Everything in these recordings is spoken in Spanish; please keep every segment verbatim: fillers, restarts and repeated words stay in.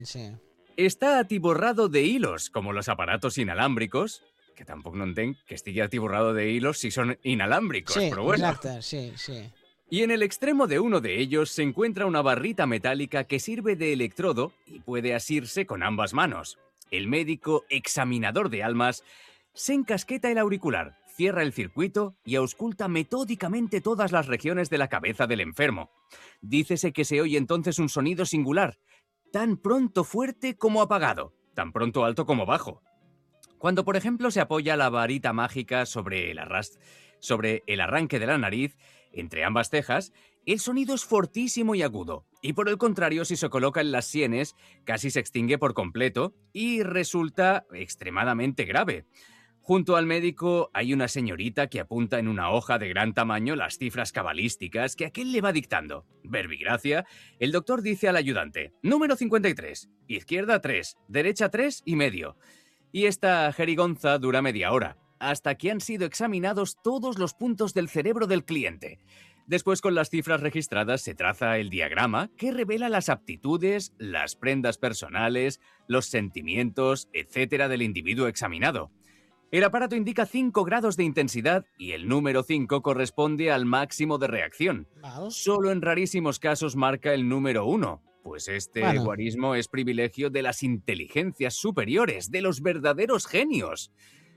Sí. Està atiborrado de hilos, como los aparatos inalámbricos, que tampoc no entenc que estigui atiborrado de hilos si son inalámbricos, Sí, pero bueno. exacte, sí, sí. Y en el extremo de uno de ellos se encuentra una barrita metálica que sirve de electrodo y puede asirse con ambas manos. El médico examinador de almas se encasqueta el auricular, cierra el circuito y ausculta metódicamente todas las regiones de la cabeza del enfermo. Dícese que se oye entonces un sonido singular, tan pronto fuerte como apagado, tan pronto alto como bajo. Cuando, por ejemplo, se apoya la varita mágica sobre el, arras- sobre el arranque de la nariz, entre ambas cejas, el sonido es fortísimo y agudo. Y por el contrario, si se coloca en las sienes, casi se extingue por completo y resulta extremadamente grave. Junto al médico hay una señorita que apunta en una hoja de gran tamaño las cifras cabalísticas que aquel le va dictando. Verbigracia, el doctor dice al ayudante: número cincuenta y tres, izquierda tres, derecha tres y medio. Y esta jerigonza dura media hora, hasta que han sido examinados todos los puntos del cerebro del cliente. Después, con las cifras registradas, se traza el diagrama que revela las aptitudes, las prendas personales, los sentimientos, etcétera del individuo examinado. El aparato indica cinco grados de intensidad y el número cinco corresponde al máximo de reacción. Val. Solo en rarísimos casos marca el número uno, pues este Bueno. guarismo es privilegio de las inteligencias superiores, de los verdaderos genios.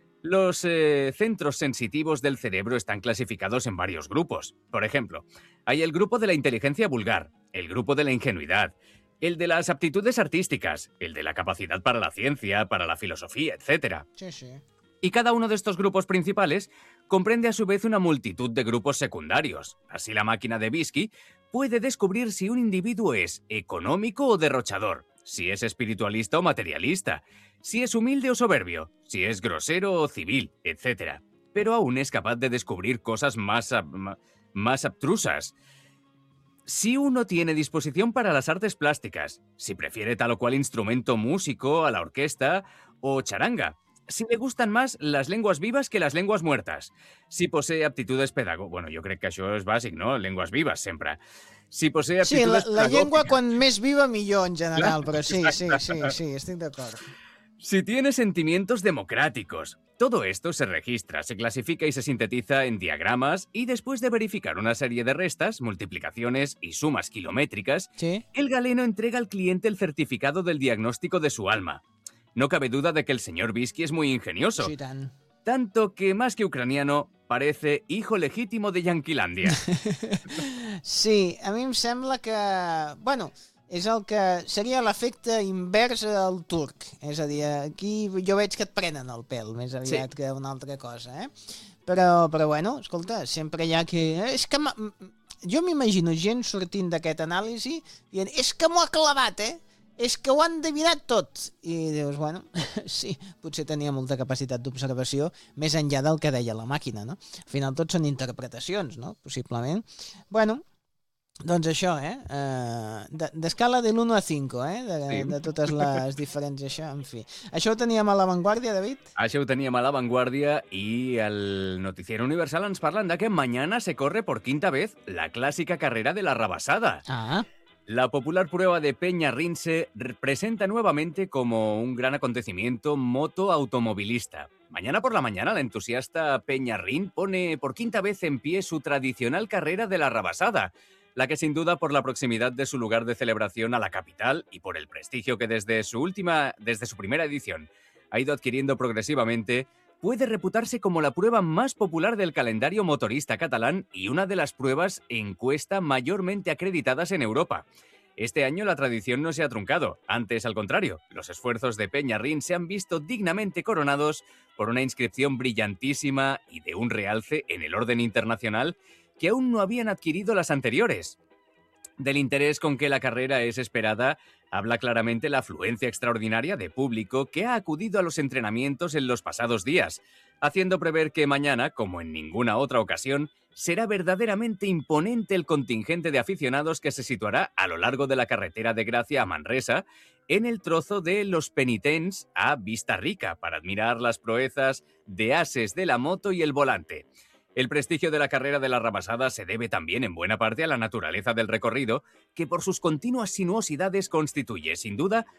Los eh, centros sensitivos del cerebro están clasificados en varios grupos. Por ejemplo, hay el grupo de la inteligencia vulgar, el grupo de la ingenuidad, el de las aptitudes artísticas, el de la capacidad para la ciencia, para la filosofía, etcétera. Sí, sí. Y cada uno de estos grupos principales comprende a su vez una multitud de grupos secundarios. Así, la máquina de Biskey puede descubrir si un individuo es económico o derrochador, si es espiritualista o materialista, si es humilde o soberbio, si es grosero o civil, etcétera. Pero aún es capaz de descubrir cosas más, ab- más abstrusas. Si uno tiene disposición para las artes plásticas, si prefiere tal o cual instrumento músico a la orquesta o charanga, si le gustan más las lenguas vivas que las lenguas muertas, si posee aptitudes pedagógicas, bueno, jo crec que això és bàsic, no? Lenguas vivas, sempre. Si posee Sí, la, aptitudes la llengua pedagógicas, quan més viva millor en general, Claro, però sí, sí, exacte. sí, sí, estic d'acord. si tiene sentimientos democráticos. Todo esto se registra, se clasifica y se sintetiza en diagramas y después de verificar una serie de restas, multiplicaciones y sumas kilométricas, Sí? el galeno entrega al cliente el certificado del diagnóstico de su alma. No cabe duda de que el señor Biskey es muy ingenioso, Sí, tant. tanto que más que ucraniano parece hijo legítimo de Yanquilandia. Sí, a mi em sembla que... Bueno, és el que seria l'efecte invers al turc. És a dir, aquí jo veig que et prenen el pèl, més aviat sí. que una altra cosa, eh? Però, però bueno, escolta, sempre hi ha que... És que m'ha- jo m'imagino gent sortint d'aquest anàlisi dient, és que m'ho ha clavat, eh? És que ho han endevinat tot. I dius, bueno, sí, potser tenia molta capacitat d'observació més enllà del que deia la màquina, no? Al final tot són interpretacions, no? Possiblement. Bueno, doncs això, eh? Uh, de- d'escala de l'u a cinc, eh? De, Sí. de totes les diferents, això, en fi. Això ho teníem a l'avantguàrdia, David? Això ho teníem a la vanguardia y al Noticiero Universal ens parlan de que mañana se corre por quinta vez la clásica carrera de la rabasada. Ah, La popular prueba de Peña Rinse presenta nuevamente como un gran acontecimiento moto-automovilista. Mañana por la mañana la entusiasta Peña Rin pone por quinta vez en pie su tradicional carrera de la rabasada, la que sin duda por la proximidad de su lugar de celebración a la capital y por el prestigio que desde su última, desde su primera edición ha ido adquiriendo progresivamente, puede reputarse como la prueba más popular del calendario motorista catalán y una de las pruebas en cuesta mayormente acreditadas en Europa. Este año la tradición no se ha truncado, antes al contrario, los esfuerzos de Peña Rin se han visto dignamente coronados por una inscripción brillantísima y de un realce en el orden internacional que aún no habían adquirido las anteriores. Del interés con que la carrera es esperada, habla claramente la afluencia extraordinaria de público que ha acudido a los entrenamientos en los pasados días, haciendo prever que mañana, como en ninguna otra ocasión, será verdaderamente imponente el contingente de aficionados que se situará a lo largo de la carretera de Gracia a Manresa, en el trozo de Los Penitents a Vista Rica, para admirar las proezas de ases de la moto y el volante. El prestigio de la carrera de la rabasada se debe también en buena parte a la naturaleza del recorrido, que por sus continuas sinuosidades constituye, sin duda,